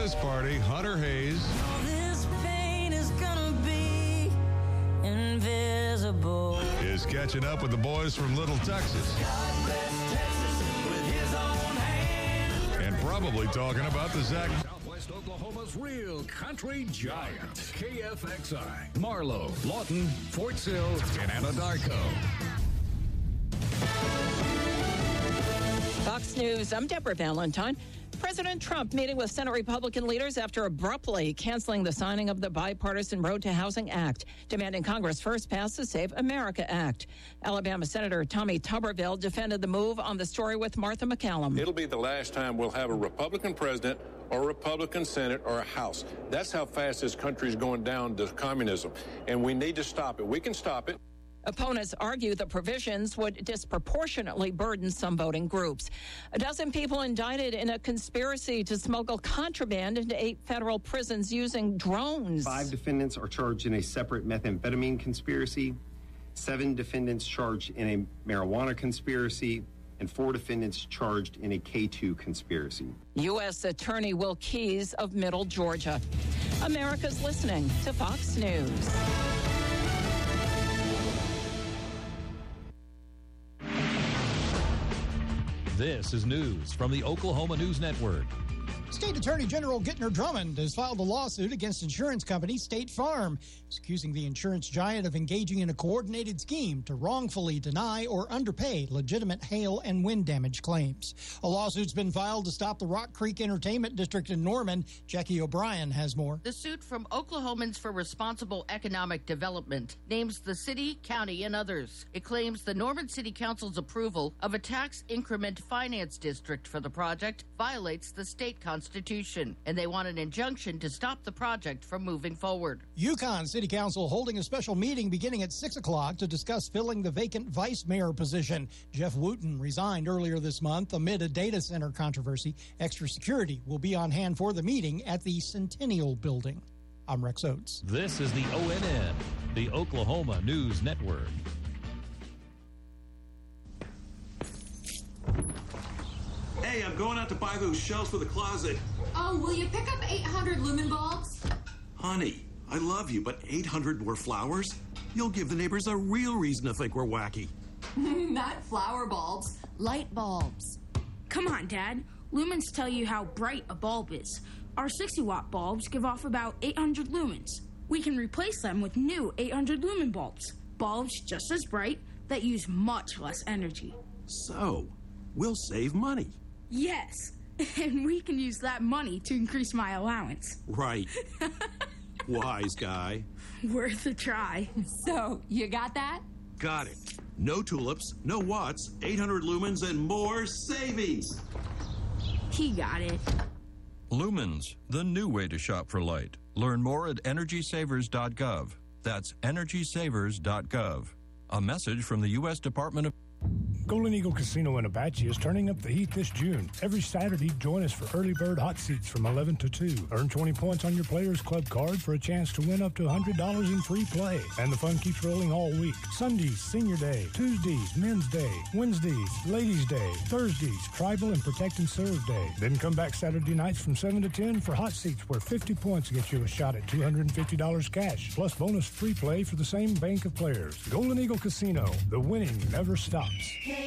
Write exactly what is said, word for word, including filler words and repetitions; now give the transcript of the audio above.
Christmas party, Hunter Hayes. All this pain is gonna be invisible. Is catching up with the boys from Little Texas. God bless Texas with his own hand. And probably talking about the Zach. Southwest Oklahoma's real country giant. K F X I, Marlow, Lawton, Fort Sill, and Anadarko. Fox News, I'm Deborah Valentine. President Trump meeting with Senate Republican leaders after abruptly canceling the signing of the bipartisan Road to Housing Act, demanding Congress first pass the Save America Act. Alabama Senator Tommy Tuberville defended the move on the story with Martha McCallum. It'll be the last time we'll have a Republican president or a Republican Senate or a House. That's how fast this country is going down to communism, and we need to stop it. We can stop it. Opponents argue the provisions would disproportionately burden some voting groups. A dozen people indicted in a conspiracy to smuggle contraband into eight federal prisons using drones. Five defendants are charged in a separate methamphetamine conspiracy, seven defendants charged in a marijuana conspiracy, and four defendants charged in a K two conspiracy. U S. Attorney Will Keyes of Middle Georgia. America's listening to Fox News. This is news from the Oklahoma News Network. State Attorney General Gittner Drummond has filed a lawsuit against insurance company State Farm. He's accusing the insurance giant of engaging in a coordinated scheme to wrongfully deny or underpay legitimate hail and wind damage claims. A lawsuit's been filed to stop the Rock Creek Entertainment District in Norman. Jackie O'Brien has more. The suit from Oklahomans for Responsible Economic Development names the city, county, and others. It claims the Norman City Council's approval of a tax increment finance district for the project violates the state constitution. Constitution, and they want an injunction to stop the project from moving forward. Yukon City Council holding a special meeting beginning at six o'clock to discuss filling the vacant vice mayor position. Jeff Wooten resigned earlier this month amid a data center controversy. Extra security will be on hand for the meeting at the Centennial Building. I'm Rex Oates. This is the O N N, the Oklahoma News Network. Hey, I'm going out to buy those shelves for the closet. Oh, will you pick up eight hundred lumen bulbs? Honey, I love you, but eight hundred more flowers? You'll give the neighbors a real reason to think we're wacky. Not flower bulbs, light bulbs. Come on, Dad. Lumens tell you how bright a bulb is. Our sixty watt bulbs give off about eight hundred lumens. We can replace them with new eight hundred lumen bulbs. Bulbs just as bright that use much less energy. So, we'll save money. Yes, and we can use that money to increase my allowance. Right. Wise guy. Worth a try. So, you got that? Got it. No tulips, no watts, eight hundred lumens, and more savings. He got it. Lumens, the new way to shop for light. Learn more at energy savers dot gov. That's energy savers dot gov. A message from the U S Department of... Golden Eagle Casino in Apache is turning up the heat this June. Every Saturday, join us for early bird hot seats from eleven to two. Earn twenty points on your Players Club card for a chance to win up to one hundred dollars in free play. And the fun keeps rolling all week. Sundays, Senior Day. Tuesdays, Men's Day. Wednesdays, Ladies' Day. Thursdays, Tribal and Protect and Serve Day. Then come back Saturday nights from seven to ten for hot seats where fifty points gets you a shot at two hundred fifty dollars cash, plus bonus free play for the same bank of players. Golden Eagle Casino. The winning never stops.